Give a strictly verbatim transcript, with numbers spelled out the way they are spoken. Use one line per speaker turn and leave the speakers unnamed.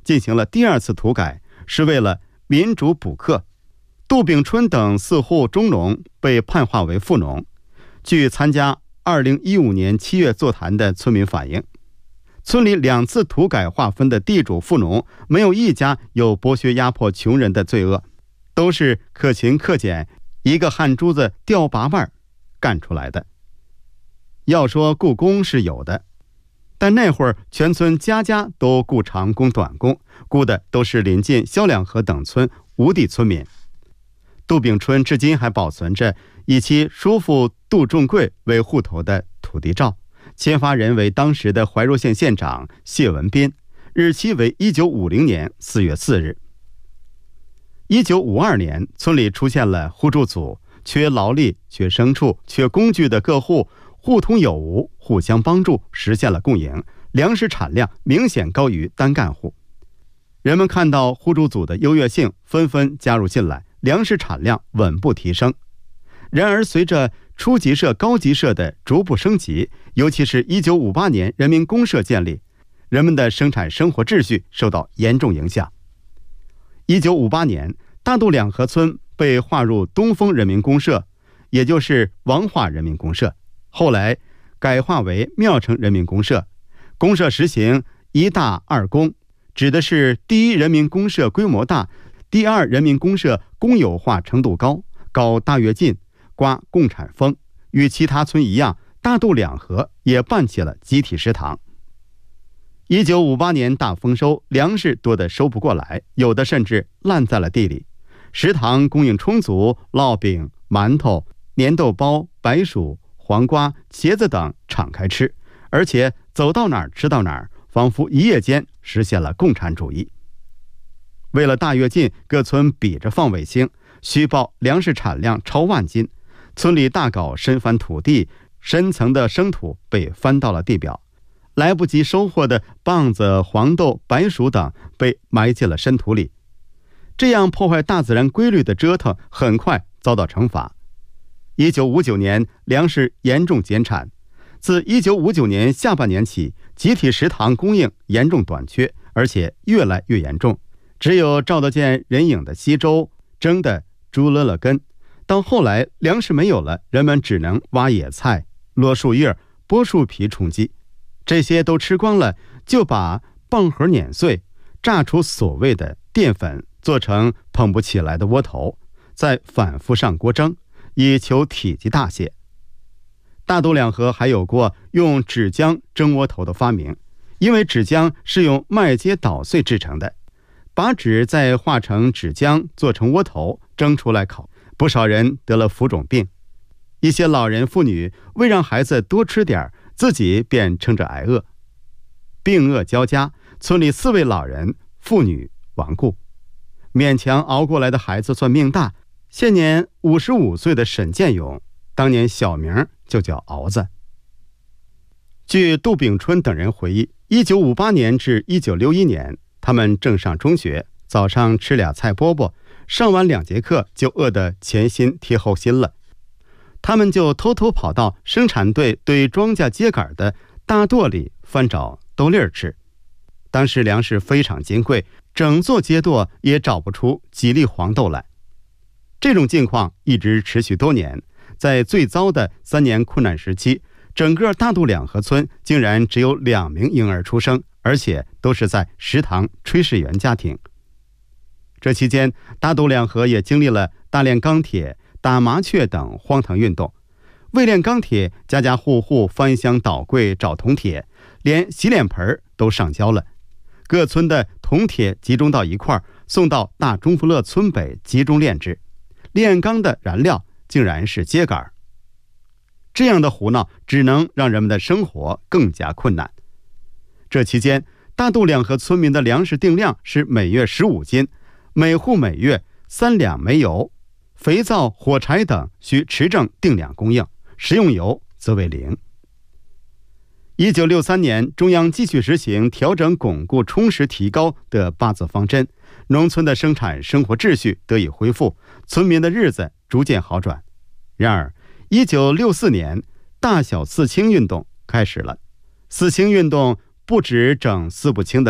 进行了第二次土改，是为了民主补课。杜炳春等四户中农被判划为富农。据参加二零一五年七月座谈的村民反映，村里两次土改划分的地主富农，没有一家有剥削压迫穷人的罪恶，都是克勤克俭，一个汗珠子掉八瓣干出来的。要说雇工是有的，但那会儿全村家家都雇长工短工，雇的都是临近萧两河等村无地村民。杜炳春至今还保存着以其叔父杜仲贵为户头的土地照，签发人为当时的怀柔县县长谢文斌，日期为一九五零年四月四日。一九五二年，村里出现了互助组，缺劳力、缺牲畜、缺工具的各户互通有无，互相帮助，实现了共赢，粮食产量明显高于单干户。人们看到互助组的优越性，纷纷加入进来，粮食产量稳步提升。然而随着初级社、高级社的逐步升级，尤其是一九五八年人民公社建立，人们的生产生活秩序受到严重影响。一九五八年，大渡两河村被划入东风人民公社，也就是王化人民公社，后来改划为庙城人民公社。公社实行一大二公，指的是第一人民公社规模大，第二人民公社公有化程度高，搞大跃进，刮共产风。与其他村一样，大渡两河也办起了集体食堂。一九五八年大丰收，粮食多得收不过来，有的甚至烂在了地里。食堂供应充足，烙饼、馒头、粘豆包、白薯、黄瓜、茄子等敞开吃，而且走到哪儿吃到哪儿，仿佛一夜间实现了共产主义。为了大跃进，各村比着放卫星，虚报粮食产量超万斤，村里大搞深翻土地，深层的生土被翻到了地表，来不及收获的棒子、黄豆、白薯等被埋进了深土里。这样破坏大自然规律的折腾很快遭到惩罚。一九五九年，粮食严重减产。自一九五九年下半年起，集体食堂供应严重短缺，而且越来越严重。只有照得见人影的稀粥，蒸的猪勒勒根。到后来粮食没有了，人们只能挖野菜、落树叶、剥树皮充饥。这些都吃光了，就把棒核碾碎，榨出所谓的淀粉，做成捧不起来的窝头，再反复上锅蒸，以求体积大些。大渡两河还有过用纸浆蒸窝头的发明，因为纸浆是用麦秸捣碎制成的，把纸再化成纸浆做成窝头蒸出来烤，不少人得了浮肿病。一些老人妇女为让孩子多吃点，自己便撑着挨饿，病恶交加，村里四位老人妇女亡故。勉强熬过来的孩子算命大，现年五十五岁的沈建勇，当年小名就叫敖子。据杜炳春等人回忆，一九五八年至一九六一年，他们正上中学，早上吃俩菜饽饽，上完两节课就饿得前心贴后心了。他们就偷偷跑到生产队对庄稼秸秆的大垛里翻找豆粒儿吃。当时粮食非常金贵，整座秸垛也找不出几粒黄豆来。这种境况一直持续多年，在最糟的三年困难时期，整个大渡两河村竟然只有两名婴儿出生，而且都是在食堂炊事员家庭。这期间，大渡两河也经历了大炼钢铁、打麻雀等荒唐运动。为炼钢铁，家家户户翻箱倒柜找铜铁，连洗脸盆都上交了。各村的铜铁集中到一块儿，送到大中福乐村北集中炼制。炼钢的燃料竟然是秸秆。这样的胡闹只能让人们的生活更加困难。这期间，大渡两河村民的粮食定量是每月十五斤，每户每月三两煤油，肥皂、火柴等需持证定量供应，食用油则为零。一九六三年，中央继续实行调整、巩固、充实、提高的八字方针，农村的生产生活秩序得以恢复，村民的日子逐渐好转。然而，一九六四年，大小四清运动开始了。四清运动不只整四不清的